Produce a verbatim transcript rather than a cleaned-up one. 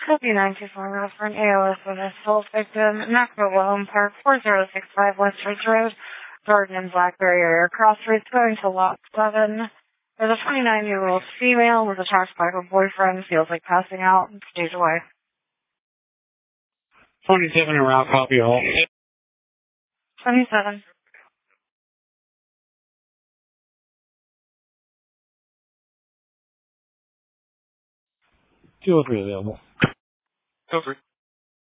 Copy nine two four, referent A O S with assault victim, Nacville Home Park, four zero six five West Ridge Road, Garden and Blackberry area. Cross streets going to lot seven. There's a twenty-nine-year-old female was attacked by her boyfriend, feels like passing out, and stays away. twenty-seven and route, copy all. twenty-seven. two oh three available. two oh three.